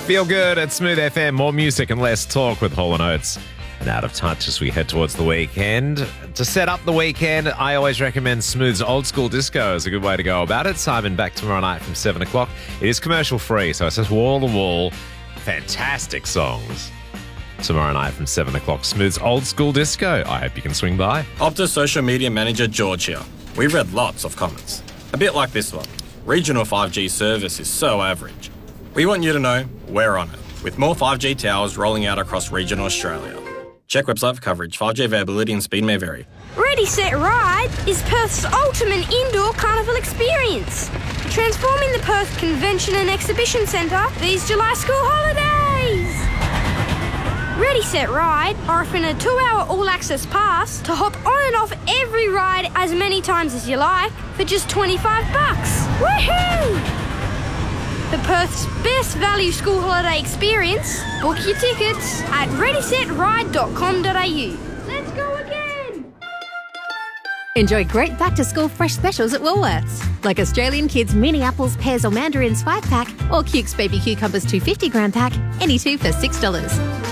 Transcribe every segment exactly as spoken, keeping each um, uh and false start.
Feel good at Smooth F M. More music and less talk with Hall and Oates. And Out of Touch as we head towards the weekend. To set up the weekend, I always recommend Smooth's Old School Disco as a good way to go about it. Simon back tomorrow night from seven o'clock. It is commercial free, so it's just wall-to-wall, fantastic songs. Tomorrow night from seven o'clock, Smooth's Old School Disco. I hope you can swing by. Optus Social Media Manager George here. We've read lots of comments. A bit like this one. Regional five G service is so average. We want you to know we're on it, with more five G towers rolling out across regional Australia. Check website for coverage. five G availability and speed may vary. Ready, Set, Ride is Perth's ultimate indoor carnival experience. Transforming the Perth Convention and Exhibition Centre these July school holidays. Ready, Set, Ride are offering a two-hour all-access pass to hop on and off every ride as many times as you like for just twenty-five bucks. Woohoo! The Perth's best value school holiday experience. Book your tickets at ready set ride dot com dot a u. Let's go again! Enjoy great back-to-school fresh specials at Woolworths, like Australian Kids mini apples, pears or mandarins five pack or Cukes baby cucumbers two hundred fifty gram pack, any two for six dollars.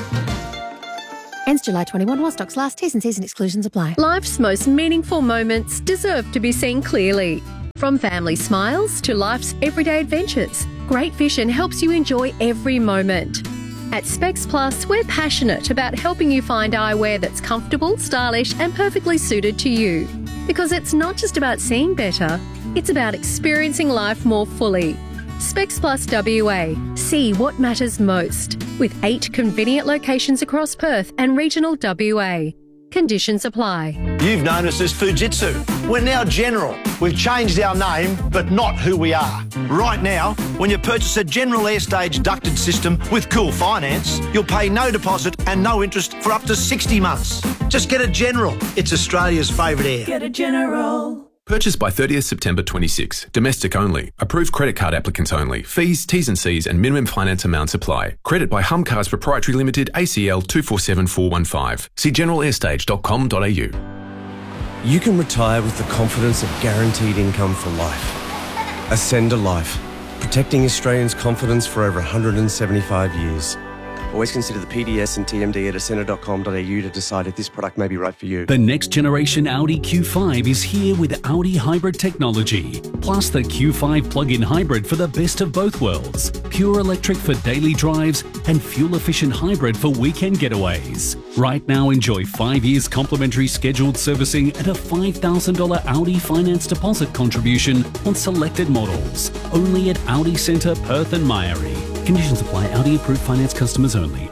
Ends July twenty-first while stocks last. T's and C's and exclusions apply. Life's most meaningful moments deserve to be seen clearly. From family smiles to life's everyday adventures, Great Vision helps you enjoy every moment. At Specs Plus, we're passionate about helping you find eyewear that's comfortable, stylish and perfectly suited to you. Because it's not just about seeing better, it's about experiencing life more fully. Specs Plus W A. See what matters most. With eight convenient locations across Perth and regional W A. Conditions apply. You've known us as Fujitsu. We're now General. We've changed our name, but not who we are. Right now, when you purchase a General Airstage ducted system with Cool Finance, you'll pay no deposit and no interest for up to sixty months. Just get a General. It's Australia's favourite air. Get a General. Purchase by thirtieth September twenty-six. Domestic only. Approved credit card applicants only. Fees, T's and C's and minimum finance amounts apply. Credit by Humcars Proprietary Limited, A C L two four seven four one five. See general airstage dot com dot a u. You can retire with the confidence of guaranteed income for life. Ascend a Life. Protecting Australians' confidence for over one hundred seventy-five years. Always consider the P D S and T M D at ascender dot com dot a u to decide if this product may be right for you. The next generation Audi Q five is here with Audi Hybrid technology, plus the Q five plug-in hybrid for the best of both worlds. Pure electric for daily drives and fuel-efficient hybrid for weekend getaways. Right now, enjoy five years complimentary scheduled servicing at a five thousand dollars Audi finance deposit contribution on selected models. Only at Audi Centre, Perth and Myrie. Conditions apply. Audi approved finance customers only.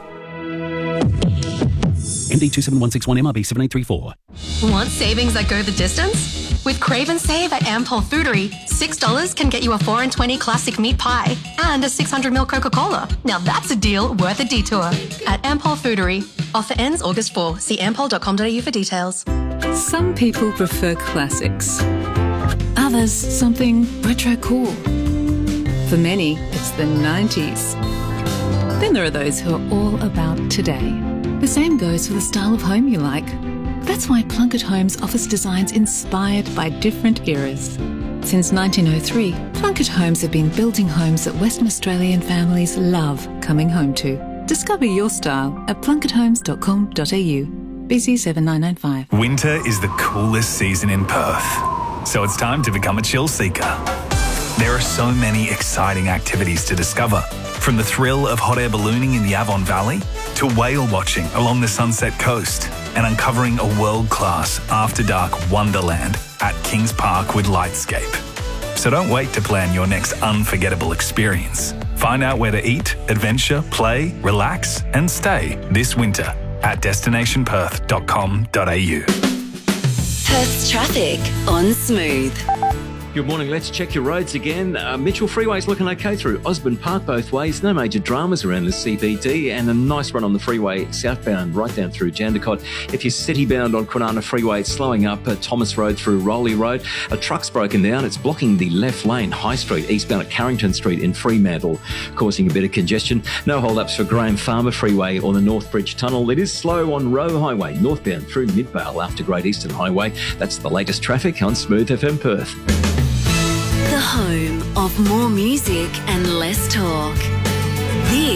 M D two seven one six one M R B seven eight three four. Want savings that go the distance? With Crave and Save at Ampol Foodery, six dollars can get you a four and twenty classic meat pie and a six hundred milliliter Coca-Cola. Now that's a deal worth a detour. At Ampol Foodery. Offer ends August fourth. See ampol dot com dot a u for details. Some people prefer classics. Others, something retro cool. For many, it's the nineties. Then there are those who are all about today. The same goes for the style of home you like. That's why Plunkett Homes offers designs inspired by different eras. Since nineteen oh three, Plunkett Homes have been building homes that Western Australian families love coming home to. Discover your style at plunkett homes dot com dot a u. B C seven nine nine five. Winter is the coolest season in Perth, so it's time to become a chill seeker. There are so many exciting activities to discover, from the thrill of hot air ballooning in the Avon Valley to whale watching along the Sunset Coast and uncovering a world-class after-dark wonderland at Kings Park with Lightscape. So don't wait to plan your next unforgettable experience. Find out where to eat, adventure, play, relax and stay this winter at destination perth dot com dot a u. Perth's traffic on Smooth. Good morning. Let's check your roads again. Uh, Mitchell Freeway's looking okay through Osborne Park both ways. No major dramas around the C B D and a nice run on the freeway southbound right down through Jandakot. If you're city-bound on Kwinana Freeway, it's slowing up uh, Thomas Road through Rowley Road. A truck's broken down. It's blocking the left lane, High Street, eastbound at Carrington Street in Fremantle, causing a bit of congestion. No hold-ups for Graham Farmer Freeway or the North Bridge Tunnel. It is slow on Roe Highway, northbound through Midvale after Great Eastern Highway. That's the latest traffic on Smooth F M Perth. The home of more music and less talk. This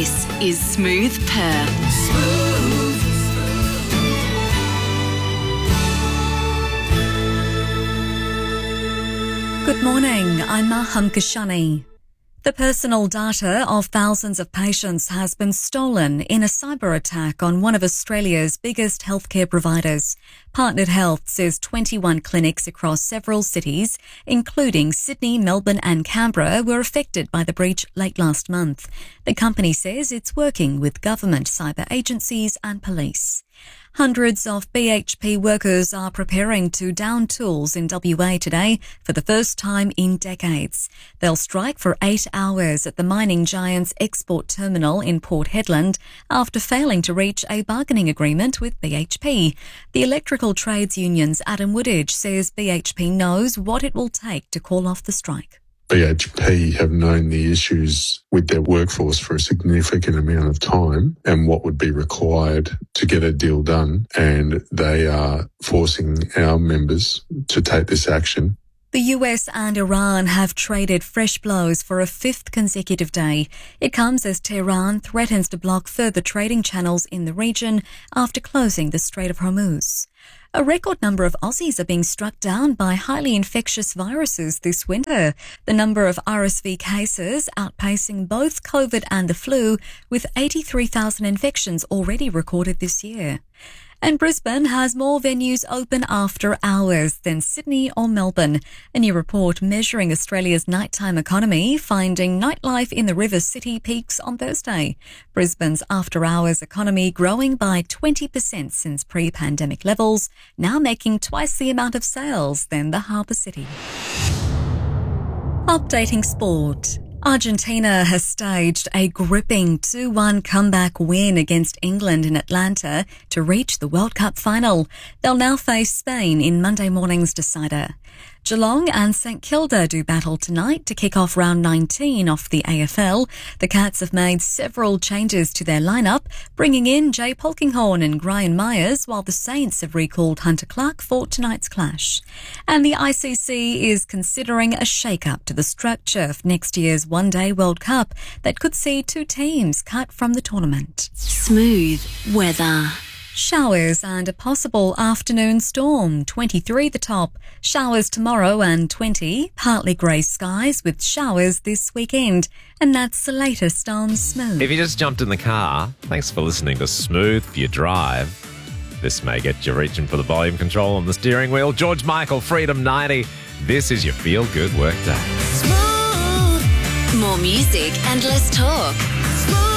is Smooth Perth. Good morning, I'm Maham Kashani. The personal data of thousands of patients has been stolen in a cyber attack on one of Australia's biggest healthcare providers. Partnered Health says twenty-one clinics across several cities, including Sydney, Melbourne and Canberra, were affected by the breach late last month. The company says it's working with government, cyber agencies and police. Hundreds of B H P workers are preparing to down tools in W A today for the first time in decades. They'll strike for eight hours at the mining giant's export terminal in Port Hedland after failing to reach a bargaining agreement with B H P. The Electrical Trades Union's Adam Woodage says B H P knows what it will take to call off the strike. B H P have known the issues with their workforce for a significant amount of time and what would be required to get a deal done, and they are forcing our members to take this action. The U S and Iran have traded fresh blows for a fifth consecutive day. It comes as Tehran threatens to block further trading channels in the region after closing the Strait of Hormuz. A record number of Aussies are being struck down by highly infectious viruses this winter. The number of R S V cases outpacing both COVID and the flu, with eighty-three thousand infections already recorded this year. And Brisbane has more venues open after hours than Sydney or Melbourne. A new report measuring Australia's nighttime economy finding nightlife in the river city peaks on Thursday. Brisbane's after-hours economy growing by twenty percent since pre-pandemic levels, now making twice the amount of sales than the harbour city. Updating sport. Argentina has staged a gripping two one comeback win against England in Atlanta to reach the World Cup final. They'll now face Spain in Monday morning's decider. Geelong and St Kilda do battle tonight to kick off round nineteen of the A F L. The Cats have made several changes to their lineup, bringing in Jay Polkinghorne and Brian Myers, while the Saints have recalled Hunter Clark for tonight's clash. And the I C C is considering a shake-up to the structure of next year's One-Day World Cup that could see two teams cut from the tournament. Smooth weather. Showers and a possible afternoon storm, twenty-three the top. Showers tomorrow and twenty. Partly grey skies with showers this weekend. And that's the latest on Smooth. If you just jumped in the car, thanks for listening to Smooth for your drive. This may get you reaching for the volume control on the steering wheel. George Michael, Freedom ninety. This is your feel-good work day. Smooth. More music and less talk.